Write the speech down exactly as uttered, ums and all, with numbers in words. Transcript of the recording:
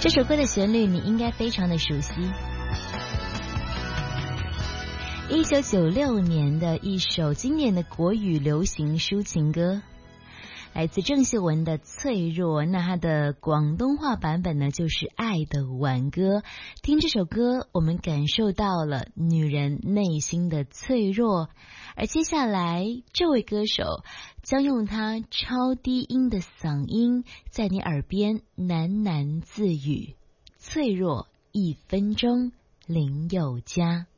这首歌的旋律你应该非常的熟悉，一九九六年的一首经典的国语流行抒情歌，来自郑秀文的《脆弱》，那它的广东话版本呢就是《爱的挽歌》。听这首歌，我们感受到了女人内心的脆弱，而接下来这位歌手将用他超低音的嗓音在你耳边喃喃自语：脆弱一分钟，林宥嘉。